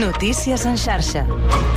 Notícies en xarxa.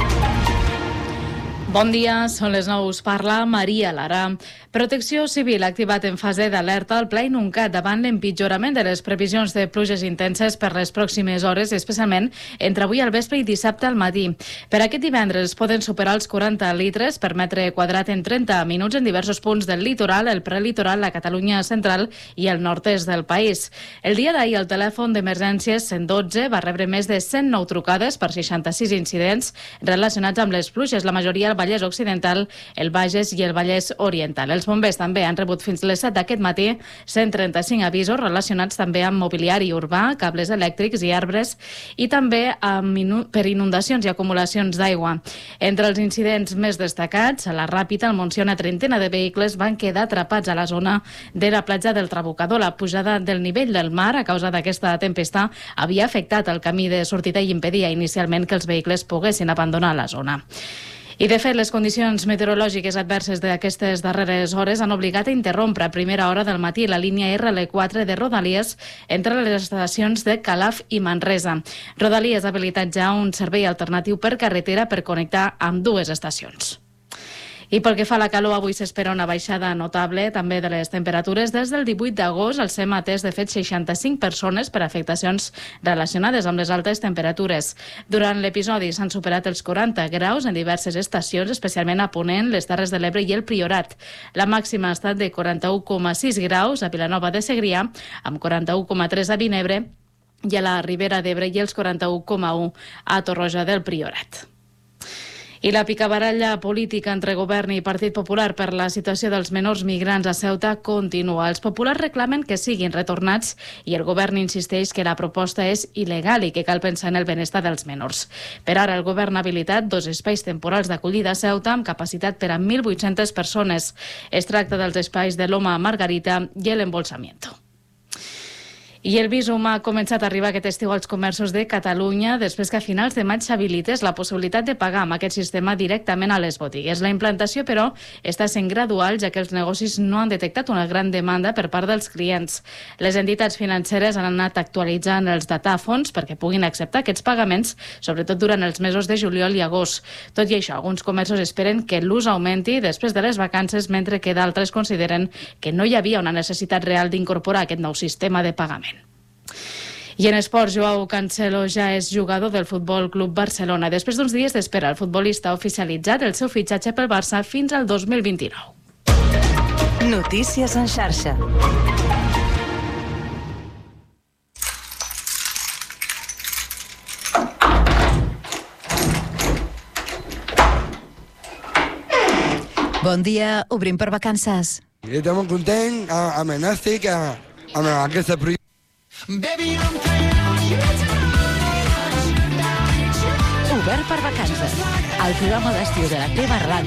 Bon dia, són les 9, us parla Maria Lara. Protecció Civil ha activat en fase d'alerta el Pla Inuncat davant l'empitjorament de les previsions de pluges intenses per les pròximes hores, especialment entre avui al vespre i dissabte al matí. Per aquest divendres poden superar els 40 litres per metre quadrat en 30 minuts en diversos punts del litoral, el prelitoral, la Catalunya central i el nord-est del país. El dia d'ahir el telèfon d'emergències 112 va rebre més de 109 trucades per 66 incidents relacionats amb les pluges, la majoria al Vallès Occidental, el Bages i el Vallès Oriental. Els bombers també han rebut fins les 7 d'aquest matí 135 avisos relacionats també amb mobiliari urbà, cables elèctrics i arbres i també per inundacions i acumulacions d'aigua. Entre els incidents més destacats, a la Ràpita, al Montsià, una trentena de vehicles van quedar atrapats a la zona de la platja del Trabucador. La pujada del nivell del mar a causa d'aquesta tempesta havia afectat el camí de sortida i impedia inicialment que els vehicles poguessin abandonar la zona. I, de fet, les condicions meteorològiques adverses d'aquestes darreres hores han obligat a interrompre a primera hora del matí la línia RL4 de Rodalies entre les estacions de Calaf i Manresa. Rodalies ha habilitat ja un servei alternatiu per carretera per connectar amb dues estacions. I pel que fa a la calor, avui s'espera una baixada notable també de les temperatures. Des del 18 d'agost el SEM ha atès, de fet, 65 persones per afectacions relacionades amb les altes temperatures. Durant l'episodi s'han superat els 40 graus en diverses estacions, especialment a Ponent, les Terres de l'Ebre i el Priorat. La màxima ha estat de 41,6 graus a Vilanova de Segrià, amb 41,3 a Vinebre i a la Ribera d'Ebre i els 41,1 a Torroja del Priorat. I la picabaralla política entre govern i Partit Popular per la situació dels menors migrants a Ceuta continua. Els populars reclamen que siguin retornats i el govern insisteix que la proposta és il·legal i que cal pensar en el benestar dels menors. Per ara, el govern ha habilitat 2 espais temporals d'acollida a Ceuta amb capacitat per a 1.800 persones. Es tracta dels espais de Loma Margarita i el Embolsamiento. I el Visum ha començat a arribar aquest estiu als comerços de Catalunya després que a finals de maig s'habilités la possibilitat de pagar amb aquest sistema directament a les botigues. La implantació, però, està sent gradual, ja que els negocis no han detectat una gran demanda per part dels clients. Les entitats financeres han anat actualitzant els datàfons perquè puguin acceptar aquests pagaments, sobretot durant els mesos de juliol i agost. Tot i això, alguns comerços esperen que l'ús augmenti després de les vacances, mentre que d'altres consideren que no hi havia una necessitat real d'incorporar aquest nou sistema de pagament. I en esports, Joao Cancelo ja és jugador del Futbol Club Barcelona. Després d'uns dies d'espera, el futbolista ha oficialitzat el seu fitxatge pel Barça fins al 2029. Notícies en xarxa. Bon dia, obrim per vacances. Estem contents amb el Nàstic, amb aquesta projecte. Obert per vacances, el programa d'estiu de la teva ràdio.